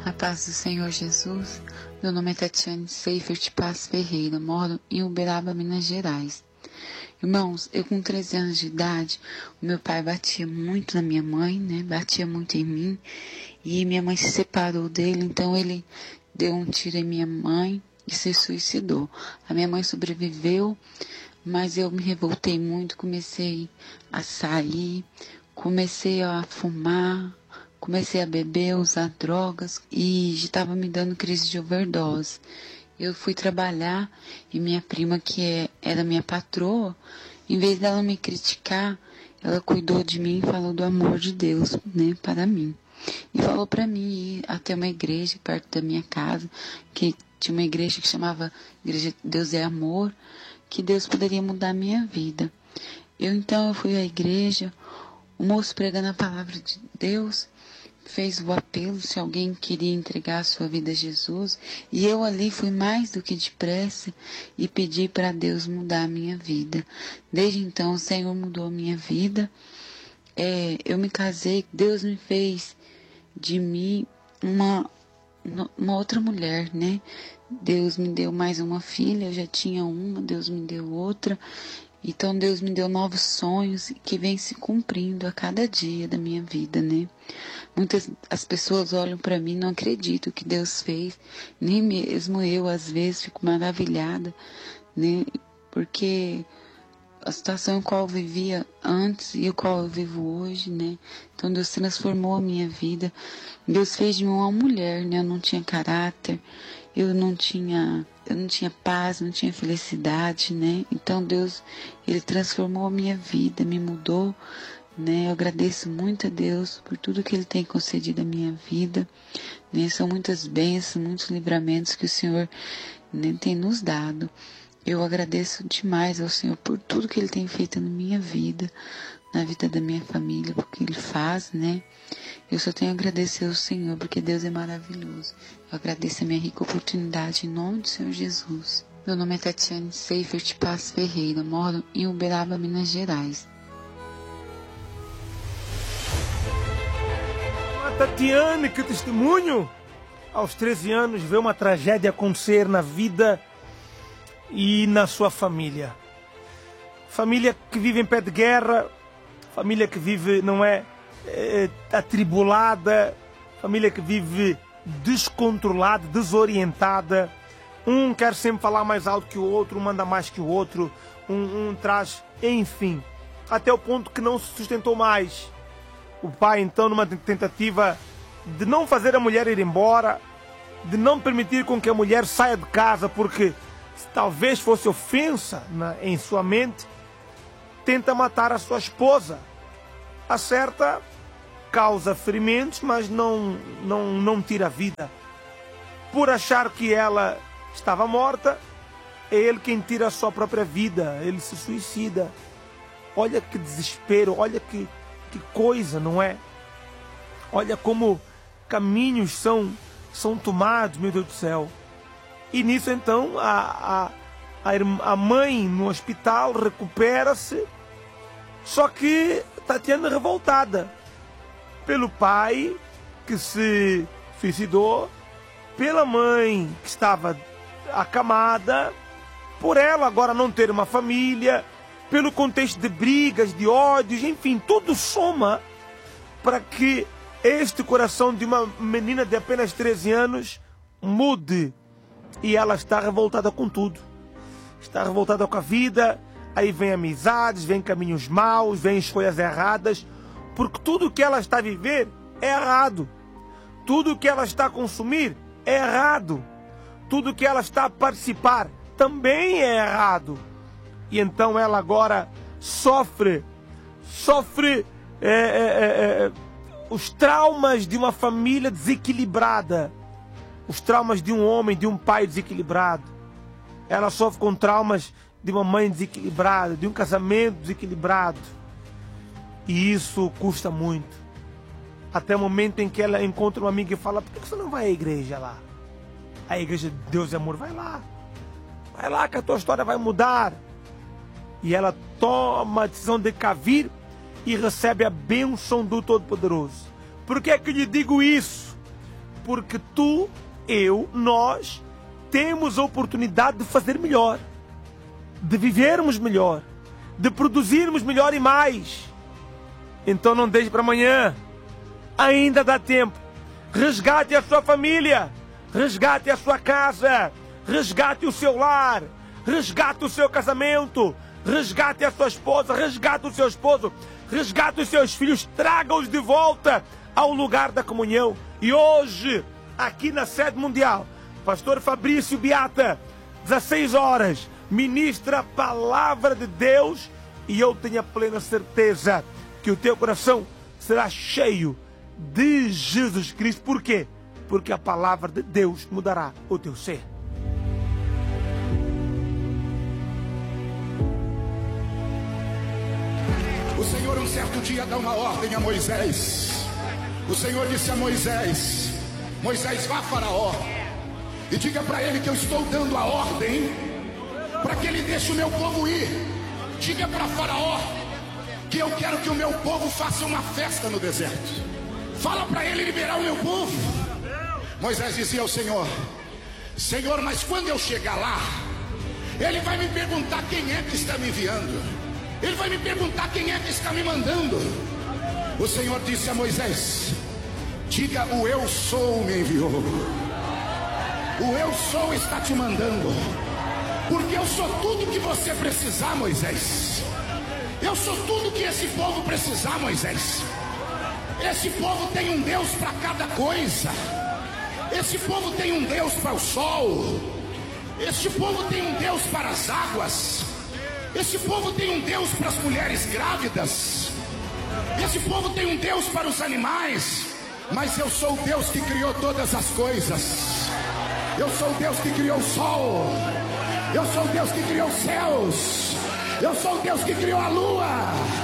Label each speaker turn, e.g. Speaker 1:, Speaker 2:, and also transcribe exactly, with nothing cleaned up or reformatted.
Speaker 1: A paz do Senhor Jesus. Meu nome é Tatiane Seifert Paz Ferreira, moro em Uberaba, Minas Gerais. Irmãos, eu com treze anos de idade, o meu pai batia muito na minha mãe, né? Batia muito em mim. E minha mãe se separou dele, então ele deu um tiro em minha mãe e se suicidou. A minha mãe sobreviveu, mas eu me revoltei muito, comecei a sair, comecei a fumar, comecei a beber, usar drogas e já estava me dando crise de overdose. Eu fui trabalhar e minha prima, que é, era minha patroa, em vez dela me criticar, ela cuidou de mim e falou do amor de Deus, né, para mim. E falou para mim ir até uma igreja perto da minha casa, que tinha uma igreja que chamava Igreja Deus é Amor, que Deus poderia mudar a minha vida. Eu então eu fui à igreja, o moço pregando a palavra de Deus, fez o apelo se alguém queria entregar a sua vida a Jesus, e eu ali fui mais do que depressa e pedi para Deus mudar a minha vida. Desde então o Senhor mudou a minha vida, é, eu me casei, Deus me fez de mim uma, uma outra mulher, né? Deus me deu mais uma filha, eu já tinha uma, Deus me deu outra. Então Deus me deu novos sonhos que vêm se cumprindo a cada dia da minha vida, né? Muitas as pessoas olham para mim e não acreditam o que Deus fez, nem mesmo eu às vezes fico maravilhada, né? Porque a situação em qual eu vivia antes e o qual eu vivo hoje, né? Então Deus transformou a minha vida. Deus fez de mim uma mulher, né? Eu não tinha caráter, eu não tinha, eu não tinha paz, não tinha felicidade, né? Então Deus, Ele transformou a minha vida, me mudou, né? Eu agradeço muito a Deus por tudo que Ele tem concedido à minha vida, né? São muitas bênçãos, muitos livramentos que o Senhor, né, tem nos dado. Eu agradeço demais ao Senhor por tudo que Ele tem feito na minha vida, na vida da minha família, porque Ele faz, né? Eu só tenho a agradecer ao Senhor, porque Deus é maravilhoso. Eu agradeço a minha rica oportunidade em nome do Senhor Jesus. Meu nome é Tatiane Seifert Paz Ferreira, moro em Uberaba, Minas Gerais.
Speaker 2: A Tatiane, que testemunho! Aos treze anos, vê uma tragédia acontecer na vida e na sua família. Família que vive em pé de guerra, família que vive, não é, é atribulada, família que vive descontrolada, desorientada. Um quer sempre falar mais alto que o outro, um manda mais que o outro, um, um traz, enfim, até o ponto que não se sustentou mais. O pai, então, numa tentativa de não fazer a mulher ir embora, de não permitir com que a mulher saia de casa, porque talvez fosse ofensa na, em sua mente, tenta matar a sua esposa. Acerta, causa ferimentos, mas não, não, não tira a vida. Por achar que ela estava morta, é ele quem tira a sua própria vida, ele se suicida. Olha que desespero, olha que, que coisa, não é? Olha como caminhos são, são tomados, meu Deus do céu. E nisso então a, a, a mãe no hospital recupera-se, só que Tatiana revoltada pelo pai que se suicidou, pela mãe que estava acamada, por ela agora não ter uma família, pelo contexto de brigas, de ódios, enfim, tudo soma para que este coração de uma menina de apenas treze anos mude. E ela está revoltada com tudo. Está revoltada com a vida. Aí vem amizades, vem caminhos maus, vem escolhas erradas. Porque tudo que ela está a viver é errado. Tudo que ela está a consumir é errado. Tudo que ela está a participar também é errado. E então ela agora sofre, sofre é, é, é, os traumas de uma família desequilibrada. Os traumas de um homem, de um pai desequilibrado. Ela sofre com traumas de uma mãe desequilibrada, de um casamento desequilibrado. E isso custa muito. Até o momento em que ela encontra uma amiga e fala: por que você não vai à igreja lá? A igreja de Deus e Amor, vai lá. Vai lá que a tua história vai mudar. E ela toma a decisão de cá vir e recebe a bênção do Todo-Poderoso. Por que é que eu lhe digo isso? Porque tu, eu, nós temos a oportunidade de fazer melhor, de vivermos melhor, de produzirmos melhor e mais. Então não deixe para amanhã. Ainda dá tempo. Resgate a sua família, resgate a sua casa, resgate o seu lar, resgate o seu casamento, resgate a sua esposa, resgate o seu esposo, resgate os seus filhos, traga-os de volta ao lugar da comunhão. E hoje, aqui na sede mundial, pastor Fabrício Beata, dezesseis horas, ministra a palavra de Deus, e eu tenho a plena certeza que o teu coração será cheio de Jesus Cristo. Por quê? Porque a palavra de Deus mudará o teu ser.
Speaker 3: O Senhor um certo dia dá uma ordem a Moisés. O Senhor disse a Moisés: Moisés, vá a Faraó e diga para ele que eu estou dando a ordem para que ele deixe o meu povo ir. Diga para Faraó que eu quero que o meu povo faça uma festa no deserto. Fala para ele liberar o meu povo. Moisés dizia ao Senhor: Senhor, mas quando eu chegar lá, ele vai me perguntar quem é que está me enviando. Ele vai me perguntar quem é que está me mandando. O Senhor disse a Moisés: diga, o eu sou me enviou. O eu sou está te mandando. Porque eu sou tudo que você precisar, Moisés. Eu sou tudo que esse povo precisar, Moisés. Esse povo tem um Deus para cada coisa. Esse povo tem um Deus para o sol. Este povo tem um Deus para as águas. Esse povo tem um Deus para as mulheres grávidas. Esse povo tem um Deus para os animais. Mas eu sou o Deus que criou todas as coisas. Eu sou o Deus que criou o sol. Eu sou o Deus que criou os céus. Eu sou o Deus que criou a lua.